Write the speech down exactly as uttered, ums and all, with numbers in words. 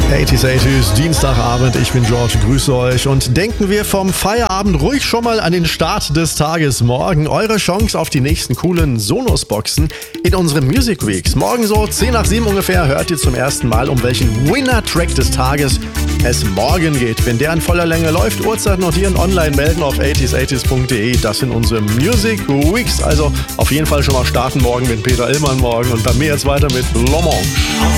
achtziger achtziger, Dienstagabend, ich bin George, grüße euch und denken wir vom Feierabend ruhig schon mal an den Start des Tages morgen. Eure Chance auf die nächsten coolen Sonos-Boxen in unseren Music Weeks. Morgen so zehn nach sieben ungefähr hört ihr zum ersten Mal, um welchen Winner-Track des Tages es morgen geht. Wenn der in voller Länge läuft, Uhrzeit notieren, online melden auf achtziger achtziger punkt de. Das sind unsere Music Weeks. Also auf jeden Fall schon mal starten morgen mit Peter Illmann morgen und bei mir jetzt weiter mit Blanc Mange.